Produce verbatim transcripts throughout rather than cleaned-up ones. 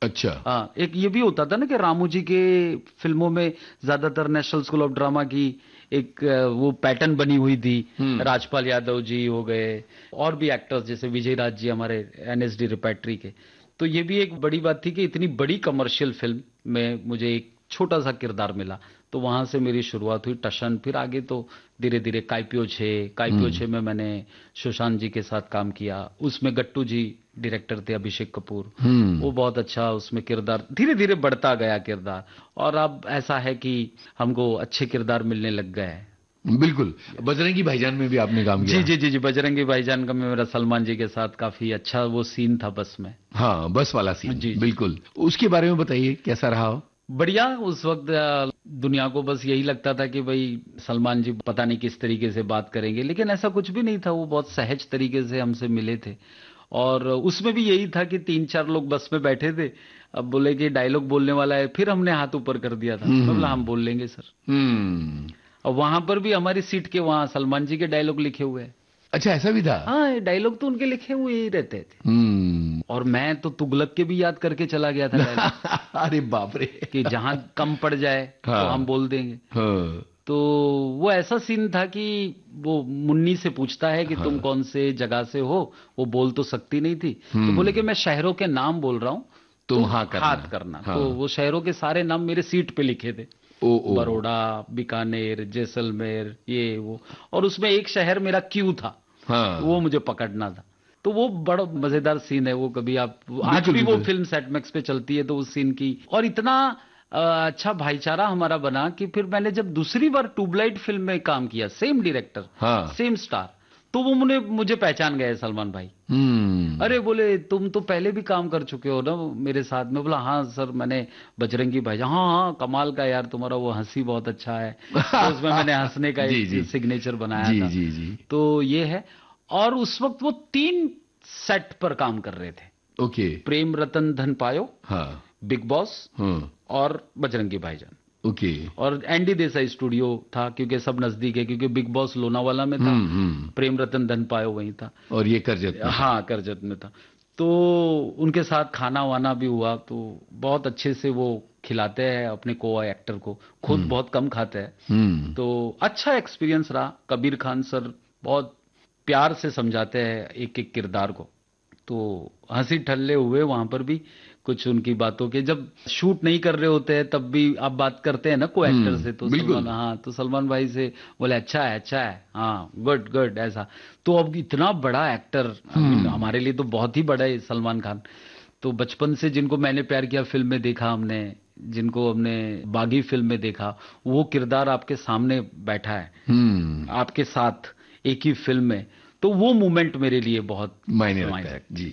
अच्छा। हाँ, एक ये भी होता था ना कि रामू जी के फिल्मों में ज्यादातर नेशनल स्कूल ऑफ ड्रामा की एक अ, वो पैटर्न बनी हुई थी। हम्म। राजपाल यादव जी हो गए और भी एक्टर्स जैसे विजय राज जी हमारे एनएसडी रिपेट्री के। तो ये भी एक बड़ी बात थी कि इतनी बड़ी कमर्शियल फिल्म में मुझे एक छोटा सा किरदार मिला। तो वहां से मेरी शुरुआत हुई टशन, फिर आगे तो धीरे धीरे काइपियो छे काइपियो हम्म। छे में मैंने सुशांत जी के साथ काम किया। उसमें गट्टू जी डायरेक्टर थे, अभिषेक कपूर। हम्म। वो बहुत अच्छा उसमें किरदार धीरे धीरे बढ़ता गया किरदार। और अब ऐसा है कि हमको अच्छे किरदार मिलने लग गए हैं। बिल्कुल। बजरंगी भाईजान में भी आपने काम जी किया। जी जी जी, बजरंगी भाईजान का में मेरा सलमान जी के साथ काफी अच्छा वो सीन था बस में। हाँ, बस वाला सीन। जी जी। बिल्कुल, उसके बारे में बताइए कैसा रहा हो? बढ़िया। उस वक्त अ, दुनिया को बस यही लगता था कि भाई सलमान जी पता नहीं किस तरीके से बात करेंगे, लेकिन ऐसा कुछ भी नहीं था। वो बहुत सहज तरीके से हमसे मिले थे। और उसमें भी यही था कि तीन चार लोग बस में बैठे थे। अब बोले कि डायलॉग बोलने वाला है, फिर हमने हाथ ऊपर कर दिया था। मैं बोला हम्म। हम बोल लेंगे सर। हम्म। और वहां पर भी हमारी सीट के वहां सलमान जी के डायलॉग लिखे हुए हैं। अच्छा, ऐसा भी था? हाँ, डायलॉग तो उनके लिखे हुए ही रहते थे। हम्म। और मैं तो तुगलक के भी याद करके चला गया था डायलॉग अरे बाप रे। कि जहां कम पड़ जाए तो हम हाँ। बोल देंगे। हाँ। तो वो ऐसा सीन था कि वो मुन्नी से पूछता है कि तुम हाँ। कौन से जगह से हो। वो बोल तो सकती नहीं थी, तो बोले कि हम्म। मैं शहरों के नाम बोल रहा हूं, तुम तुम हाँ करना। हाथ करना। हाँ। तो वो शहरों के सारे नाम मेरे सीट पे लिखे थे। ओ ओ। बड़ौदा, बीकानेर, जैसलमेर, ये वो। और उसमें एक शहर मेरा क्यू था, वो हाँ। मुझे पकड़ना था। तो वो बड़ा मजेदार सीन है वो। कभी आप आज बिल्कुल भी वो बिल्कुल। फिल्म सेट मैक्स पे चलती है तो उस सीन की। और इतना अ, अच्छा भाईचारा हमारा बना कि फिर मैंने जब दूसरी बार ट्यूबलाइट फिल्म में काम किया, सेम डायरेक्टर हाँ। सेम स्टार, तो वो मुझे मुझे पहचान गए सलमान भाई। हम्म। अरे बोले तुम तो पहले भी काम कर चुके हो ना मेरे साथ में। बोला हाँ सर मैंने बजरंगी भाईजान। हाँ हाँ, कमाल का यार, तुम्हारा वो हंसी बहुत अच्छा है। तो उसमें मैंने हंसने का जी जी। एक सिग्नेचर बनाया जी था। जी जी। तो ये है। और उस वक्त वो तीन सेट पर काम कर रहे थे। ओके। प्रेम रतन धन पायो, हाँ। बिग बॉस हाँ। और बजरंगी भाईजान। ओके। और एनडी देसाई स्टूडियो था क्योंकि सब नजदीक है, क्योंकि बिग बॉस लोनावाला में था, हम्म। हम्म। प्रेम रतन धन पायो वहीं था। और ये करजत में था। हाँ, करजत में था। तो उनके साथ खाना वाना भी हुआ। तो बहुत अच्छे से वो खिलाते हैं अपने को एक्टर को, खुद हम्म। बहुत कम खाते हैं। हम्म। तो अच्छा एक्सपीरियंस रहा। कबीर खान सर बहुत प्यार से समझाते हैं एक एक किरदार को। तो हंसी ठल्ले हुए वहां पर भी कुछ उनकी बातों के। जब शूट नहीं कर रहे होते हैं तब भी आप बात करते हैं ना को एक्टर से, तो हम्म। बिल्कुल। सलमान, हाँ, तो सलमान भाई से बोले अच्छा है अच्छा है, हाँ गुड गुड ऐसा। तो अब इतना बड़ा एक्टर, I mean, हम्म। हमारे लिए तो बहुत ही बड़ा है सलमान खान। तो बचपन से जिनको मैंने प्यार किया फिल्म में देखा हमने, जिनको हमने बागी फिल्म में देखा, वो किरदार आपके सामने बैठा है हम्म। आपके साथ एक ही फिल्म में। तो वो मोमेंट मेरे लिए बहुत मायने रखता है जी।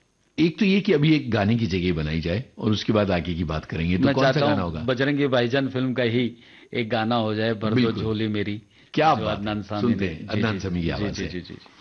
एक तो ये कि अभी एक गाने की जगह बनाई जाए और उसके बाद आगे की बात करेंगे। तो मैं कौन सा चाहता गाना हूँ होगा? बजरंगी भाईजान फिल्म का ही एक गाना हो जाए, भर दो बिल्कुल। झोली मेरी, क्या जो बात अदनान है, सामी सुनते ने। हैं जी अदनान जी सामी की जी आवाज जी है। जी जी।